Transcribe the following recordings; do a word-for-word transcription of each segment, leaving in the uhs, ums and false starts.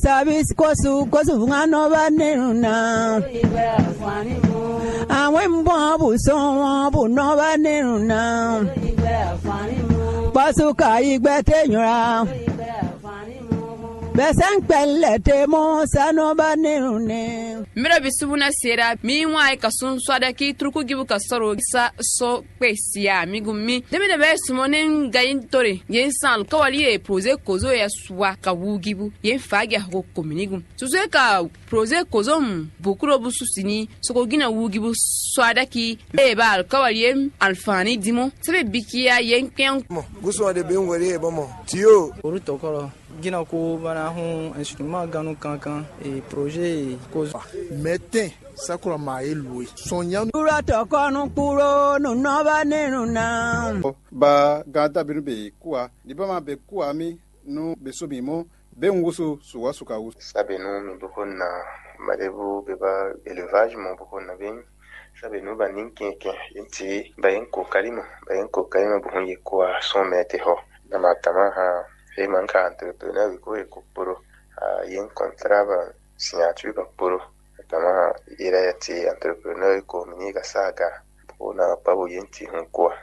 Sabis kosu kosu ngano banena. Awem babu so bu no banena. Basu kai gbete nyora. Besen pellete mo sano banene. Mira bisubuna sera mi wa ka sun swada ki truku gibu ka soro sa so pesia mi gumi. Demi de be sumonen gayin tore. Yen san kawali e projet kozo ya swa ka wugibu. Yen fagi ho kominigu. Suze ka projet kozo bukuro bususini soko gina wugibu swada ki e ba kawali alfani dimo. Sebe bikia yen kyan mo. Guso de be ngore e bomo. Tio. Oruto kolo. Gina ko bana hun instrument ganu kankan e projet cause metin sakura ma elue sonya ura to konu kuro no no ba nenu na ba gada birbe kuwa libama be kuwa mi no be so mi mo be nguso suwa suka u sabe no mi bokonna madebu be ba élevage mo bokonna ben sabe no ba ninkenke inti ba en kokari mo ba en kokari mo bokon ye kuwa son mete ho na matama ha he manka entrepreneur ko e koporo a yen contraba signature ba poro tama ira yati entrepreneur ko mini ga saga bona pabo yenti hunko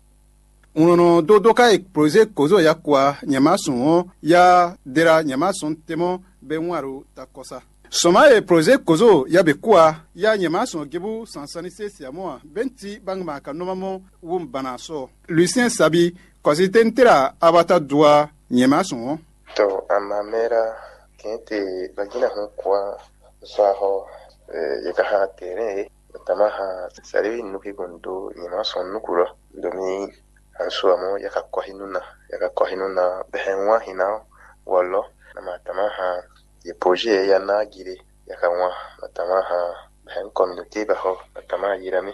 unono do do kai projet kozo ya kwa nyama sun ya dera nyama sun temo be nwaru takosa soma e projet kozo ya be kwa ya nyama sun gebu sansani sesia mo benti bangma kanomamo wum banaso Lucien Sabi kositentira abata dua nyema son to amamera kente bagina hunkwa saho yeka ha tere tamaha sari nuki gondo nyema son nukuro domi anso amo yaka kohinuna yaka kohinuna behenwa hina wallo na tamaha ye projet ya nagire yaka wa tamaha behen communauté ba ho tamaha yirami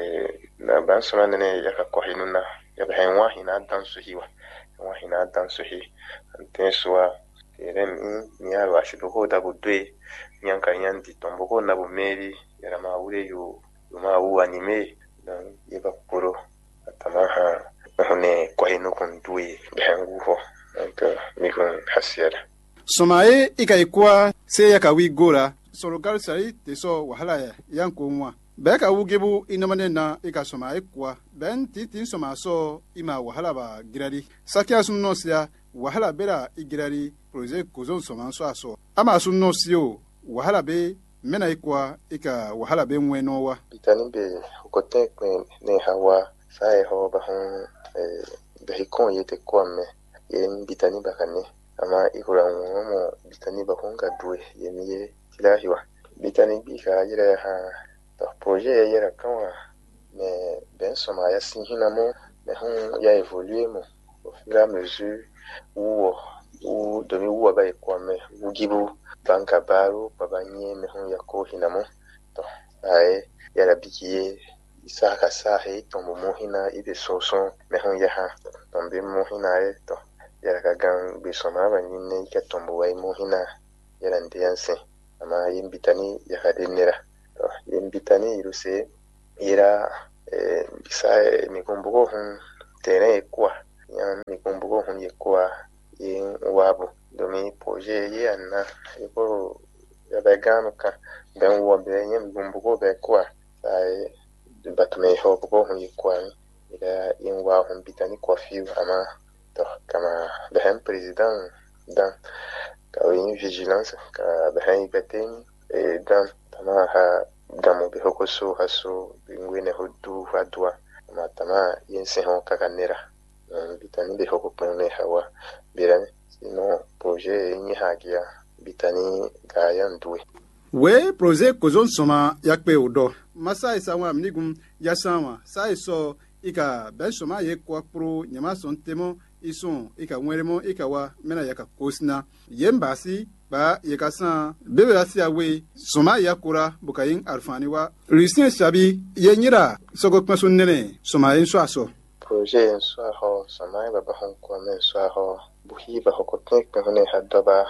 na bansona ne yaka kohinuna ya behenwa hina dansu hiwa wahina danso hi antenswa erem ni aro ashido da budwe nyanka nyandi tomboko na bumeri yara maure yo ma u anime dan yeba poro atamaha hone kwa hino kundwe behangu ho anta mikon hasiera somae ikaikwa se yakawi gora sorogar sari teso wahala ya yanko nwa beka wugebu inamane na ika somae kwa ben titin soma so ima wahala ba girari sakia sunno sia wahala bera igirari projet kozon soma so aso ama sunno sio wahala be mena ikwa ika wahala be nweno wa bitani be kote ne hawa sai ho ba hon eh be hikon yete kwame yen bitani bakane ama ikura mo bitani ba hon ga duwe yemiye tilahiwa bitani bi ka yira ha to projet yera kanwa mais ben soma ya sinhina mo mais hon ya évoluer mo au fur et à mesure où où demi où ba kwame ugibu banka baro babanye me hon ya ko hinamo to ai ya rabikie isaka sahe tombo mo hina ibe soso me hon ya ha tombe mo hina e to ya ka gang be soma ba nyine ke tombo wai mo hina ya rande yanse ama yimbitani ya kadenera to yimbitani iruse ira eh bisa mikumbuko hun tere kwa ya mikumbuko hun ye kwa yin wabo domi projet ye anna iko ya bagano ka ben wo be yin mikumbuko be kwa sai batume ho buko hun ye kwa ira yin wa hun bitani kwa fiu ama to kama ben president dan ka yin vigilance ka ben ibeten e dan tama ha damo be hokoso haso ngwene hodu hadwa matama yense hon kakanera bitani be hoko pone hawa birane sino projet nyi hagia bitani gayan duwe we projet kozon soma yakpe odo masa isawa mnigum yasawa sai so ika ben soma ye kwa pro nyama son temo ison ika nweremo ika wa mena yaka kosna yembasi ba yekasa bebe asia we soma yakura bukayin alfani wa Lucien Sabi yenyira soko kmaso nene soma yin so aso projet en so ho soma ba ba hon ko men so ho buhi ba ko tek pe hone hadaba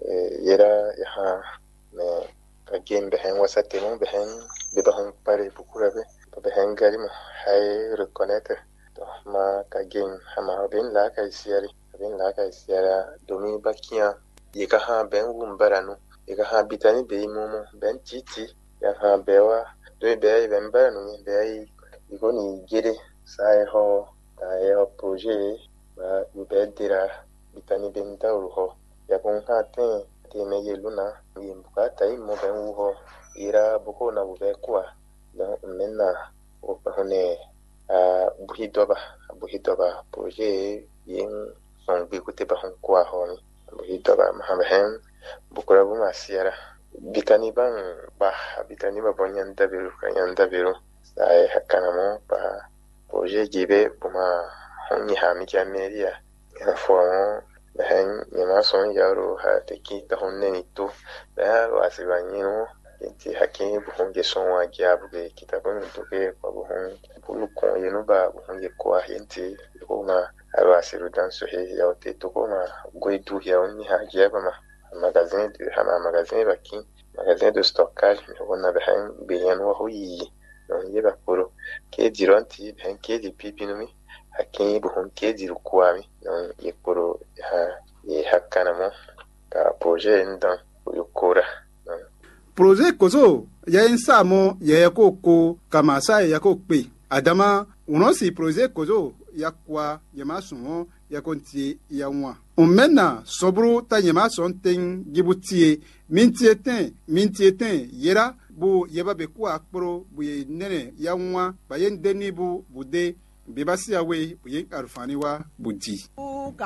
yera ya ha me ka game be hen wasate mo be hen be ba hon pare bukura be be hen gari mo hay reconnaître to ma ka game hama bin la ka siari bin la ka siara domi bakia ye ka ha ben wum baranu ye ka ha bitani be mumu ben titi ya ha bewa do be ben baranu ni be iko ni gere sai ho ta yo projet ba be dira bitani ben tawru ho ya kon ha ten te me ye luna ni mbukata imo ben wo ira boko na wo be kwa na menna o hone a buhidoba buhidoba projet yin son bi kote ba hon kwa ho buhidoba mahamen bukura bu masiara bitani ban ba bitani ba bonyan dabiru kan dabiru sai hakana mo ba projet jibe buma honni ha mi jameria ya fomo ben nyama son yaro ha teki ta honne ni to ba wasibanyino ti hakin buhun je son wa jabu be kitabun to ke ko buhun bulu ko yenu ba buhun je ko hinti ko ma aro asiru dan so he ya te to ko ma goidu ya onni ha jaba ma magazine de ha ma magazine ba kin magazine de stockage ko na ben be yan wa huyi non ye ba puro ke dironti ben ke di pipinumi hakin buhun ke diru ko ami non ye puro ha ye hakana mo ka projet ndan yukura projet kozo ya insa mo ya ko ko kama sa ya ko pe adama uno si projet kozo ya kwa ya masumo ya konti ya nwa umena sobru ta ya mason ten gibutie mintie ten mintie ten yera bu yeba be kwa akporo bu ye nene ya nwa ba ye ndeni bu bude bibasi awe bu ye arfani wa budi